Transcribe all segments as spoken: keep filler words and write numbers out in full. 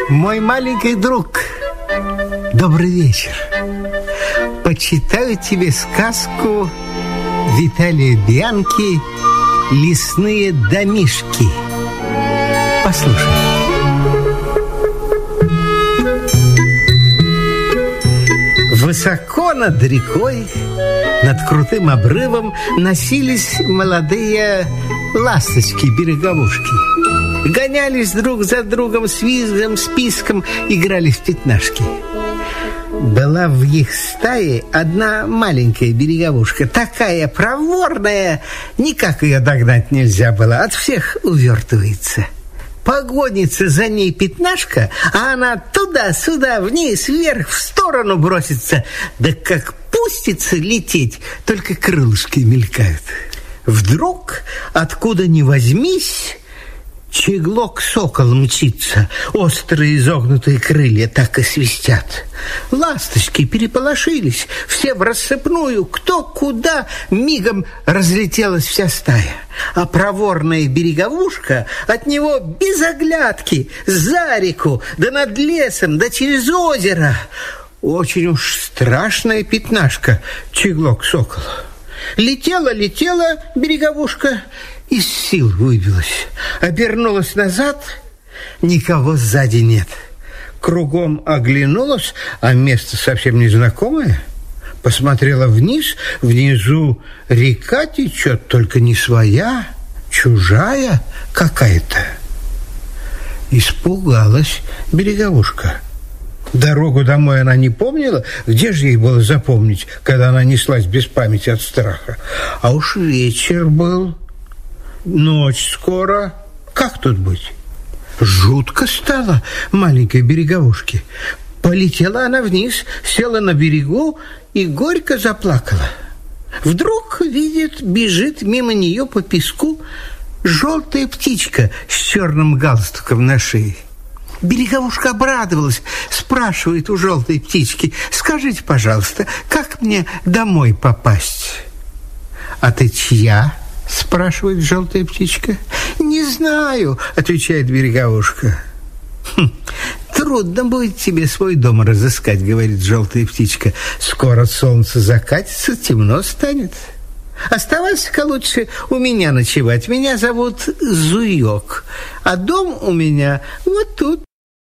Мой маленький друг, добрый вечер. Почитаю тебе сказку Виталия Бианки «Лесные домишки». Послушай. Высоко над рекой, над крутым обрывом носились молодые ласточки-береговушки. Гонялись друг за другом с визгом, с писком, играли в пятнашки. Была в их стае одна маленькая береговушка, такая проворная, никак ее догнать нельзя было, от всех увертывается. Погонится за ней пятнашка, а она туда-сюда, вниз, вверх, в сторону бросится. Да как пустится лететь, только крылышки мелькают. Вдруг, откуда ни возьмись, чеглок-сокол мчится, острые изогнутые крылья так и свистят. Ласточки переполошились, все в рассыпную, кто куда, мигом разлетелась вся стая. А проворная береговушка от него без оглядки, за реку, да над лесом, да через озеро. Очень уж страшная пятнашка, чеглок-сокол. Летела-летела береговушка, из сил выбилась, обернулась назад, никого сзади нет. Кругом оглянулась, а место совсем незнакомое. Посмотрела вниз, внизу река течет, только не своя, чужая какая-то. Испугалась береговушка. Дорогу домой она не помнила, где же ей было запомнить, когда она неслась без памяти от страха. А уж вечер был, ночь скоро, как тут быть? Жутко стало маленькой береговушке. Полетела она вниз, села на берегу и горько заплакала. Вдруг видит, бежит мимо нее по песку желтая птичка с черным галстуком на шее. Береговушка обрадовалась, спрашивает у желтой птички: «Скажите, пожалуйста, как мне домой попасть?» «А ты чья?» – спрашивает желтая птичка. «Не знаю», – отвечает береговушка. «Хм, трудно будет тебе свой дом разыскать», – говорит желтая птичка. «Скоро солнце закатится, темно станет. Оставайся-ка лучше у меня ночевать. Меня зовут Зуёк, а дом у меня вот тут».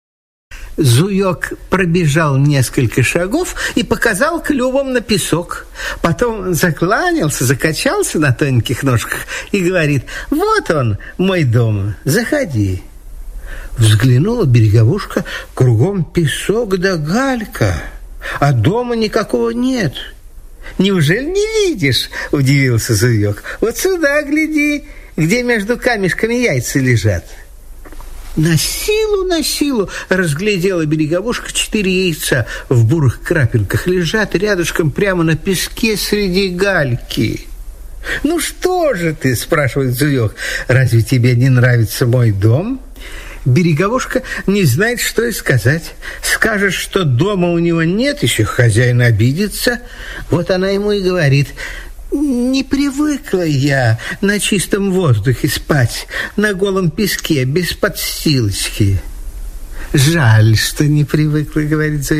Зуёк пробежал несколько шагов и показал клювом на песок. Потом закланялся, закачался на тоненьких ножках и говорит: «Вот он, мой дом, заходи». Взглянула береговушка, кругом песок да галька, а дома никакого нет. «Неужели не видишь?» – удивился Зуёк. «Вот сюда гляди, где между камешками яйца лежат». На силу, на силу разглядела береговушка четыре яйца в бурых крапинках, лежат рядышком прямо на песке среди гальки. «Ну что же ты?» – спрашивает Зуёк. «Разве тебе не нравится мой дом?» Береговушка не знает, что и сказать. Скажет, что дома у него нет, еще хозяин обидится. Вот она ему и говорит: «Не привыкла я на чистом воздухе спать, на голом песке, без подстилочки». «Жаль, что не привыкла», — говорит Зуёк.